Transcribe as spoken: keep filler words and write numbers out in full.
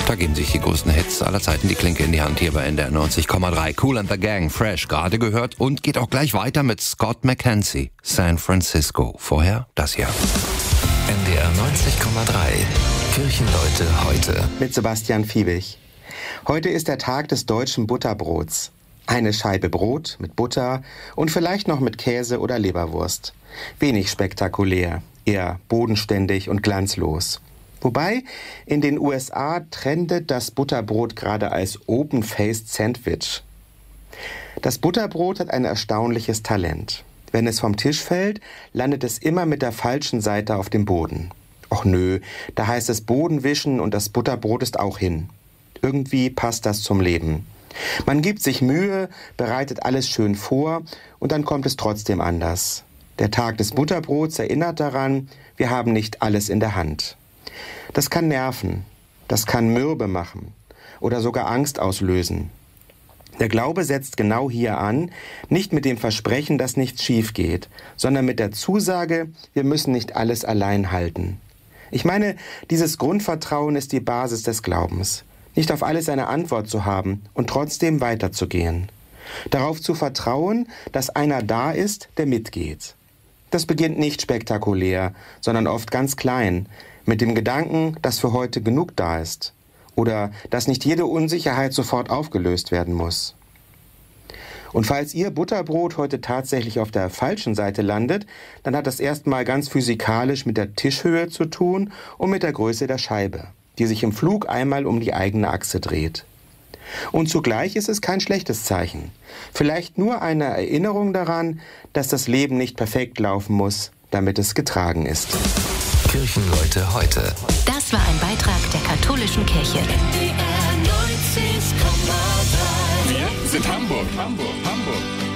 Da geben sich die größten Hits aller Zeiten die Klinke in die Hand hier bei N D R neunzig Komma drei. Kool and the Gang, Fresh, gerade gehört und geht auch gleich weiter mit Scott McKenzie, San Francisco. Vorher das hier. N D R neunzig Komma drei, Kirchenleute heute. Mit Sebastian Fiebig. Heute ist der Tag des deutschen Butterbrots. Eine Scheibe Brot mit Butter und vielleicht noch mit Käse oder Leberwurst. Wenig spektakulär, eher bodenständig und glanzlos. Wobei in den U S A trendet das Butterbrot gerade als Open-Faced Sandwich. Das Butterbrot hat ein erstaunliches Talent. Wenn es vom Tisch fällt, landet es immer mit der falschen Seite auf dem Boden. Och nö, da heißt es Boden wischen und das Butterbrot ist auch hin. Irgendwie passt das zum Leben. Man gibt sich Mühe, bereitet alles schön vor und dann kommt es trotzdem anders. Der Tag des Butterbrots erinnert daran, wir haben nicht alles in der Hand. Das kann nerven, das kann mürbe machen oder sogar Angst auslösen. Der Glaube setzt genau hier an, nicht mit dem Versprechen, dass nichts schief geht, sondern mit der Zusage, wir müssen nicht alles allein halten. Ich meine, dieses Grundvertrauen ist die Basis des Glaubens. Nicht auf alles eine Antwort zu haben und trotzdem weiterzugehen. Darauf zu vertrauen, dass einer da ist, der mitgeht. Das beginnt nicht spektakulär, sondern oft ganz klein, mit dem Gedanken, dass für heute genug da ist oder dass nicht jede Unsicherheit sofort aufgelöst werden muss. Und falls Ihr Butterbrot heute tatsächlich auf der falschen Seite landet, dann hat das erstmal ganz physikalisch mit der Tischhöhe zu tun und mit der Größe der Scheibe, die sich im Flug einmal um die eigene Achse dreht. Und zugleich ist es kein schlechtes Zeichen. Vielleicht nur eine Erinnerung daran, dass das Leben nicht perfekt laufen muss, damit es getragen ist. Kirchenleute heute. Das war ein Beitrag der katholischen Kirche. Wir sind Hamburg, Hamburg, Hamburg.